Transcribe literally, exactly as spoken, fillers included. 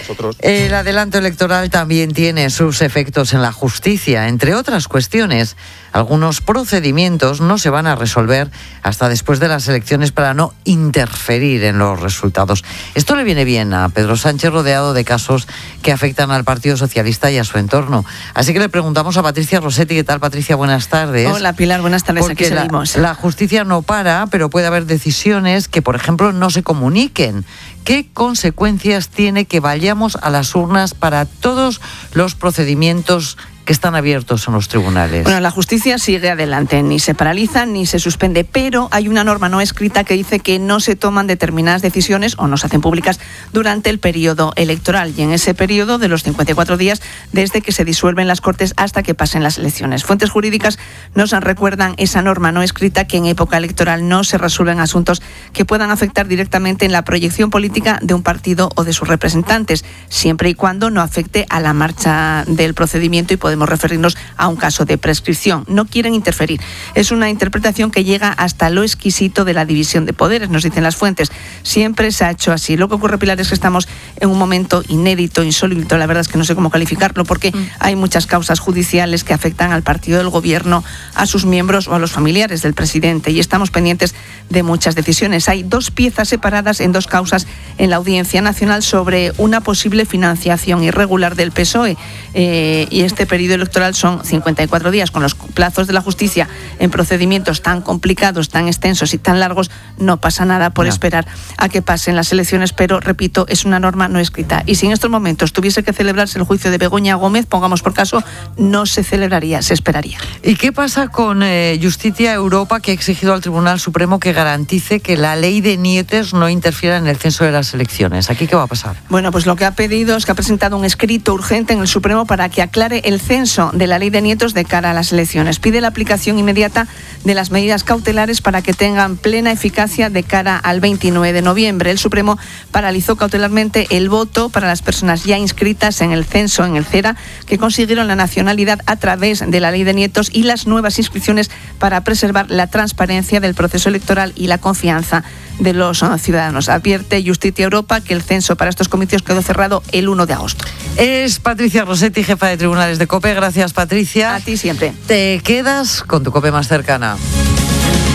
Nosotros... El adelanto electoral también tiene sus efectos en la justicia. Entre otras cuestiones, algunos procedimientos no se van a resolver hasta después de las elecciones para no interferir en los resultados. Esto le viene bien a Pedro Sánchez, rodeado de casos que afectan al Partido Socialista y a su entorno. Así que le preguntamos a Patricia Rossetti. ¿Qué tal, Patricia? Buenas tardes. Hola, Pilar. Buenas tardes. Porque aquí seguimos. La, la justicia no para, pero puede haber decisiones que, por ejemplo, no se comuniquen. ¿Qué consecuencias tiene que vayamos a las urnas para todos los procedimientos que están abiertos en los tribunales? Bueno, la justicia sigue adelante, ni se paraliza ni se suspende, pero hay una norma no escrita que dice que no se toman determinadas decisiones o no se hacen públicas durante el periodo electoral, y en ese periodo de los cincuenta y cuatro días desde que se disuelven las Cortes hasta que pasen las elecciones. Fuentes jurídicas nos recuerdan esa norma no escrita, que en época electoral no se resuelven asuntos que puedan afectar directamente en la proyección política de un partido o de sus representantes, siempre y cuando no afecte a la marcha del procedimiento, y podemos referirnos a un caso de prescripción. No quieren interferir. Es una interpretación que llega hasta lo exquisito de la división de poderes, nos dicen las fuentes. Siempre se ha hecho así. Lo que ocurre, Pilar, es que estamos en un momento inédito, insólito, la verdad es que no sé cómo calificarlo, porque mm. hay muchas causas judiciales que afectan al partido del gobierno, a sus miembros o a los familiares del presidente, y estamos pendientes de muchas decisiones. Hay dos piezas separadas en dos causas en la Audiencia Nacional sobre una posible financiación irregular del P S O E, eh, y este periodo electoral son cincuenta y cuatro días. Con los plazos de la justicia en procedimientos tan complicados, tan extensos y tan largos, no pasa nada por no. esperar a que pasen las elecciones, pero repito, es una norma no escrita, y si en estos momentos tuviese que celebrarse el juicio de Begoña Gómez, pongamos por caso, no se celebraría, se esperaría. ¿Y qué pasa con eh, Justicia Europa, que ha exigido al Tribunal Supremo que garantice que la ley de Nietes no interfiera en el censo de las elecciones? ¿Aquí qué va a pasar? Bueno, pues lo que ha pedido es que ha presentado un escrito urgente en el Supremo para que aclare el censo de la ley de nietos de cara a las elecciones. Pide la aplicación inmediata de las medidas cautelares para que tengan plena eficacia de cara al veintinueve de noviembre. El Supremo paralizó cautelarmente el voto para las personas ya inscritas en el censo, en el CERA, que consiguieron la nacionalidad a través de la ley de nietos, y las nuevas inscripciones para preservar la transparencia del proceso electoral y la confianza de los ciudadanos. Advierte Justicia Europa que el censo para estos comicios quedó cerrado el uno de agosto. Es Patricia Rossetti, jefa de tribunales de COPE. Gracias, Patricia. A ti siempre. Te quedas con tu COPE más cercana.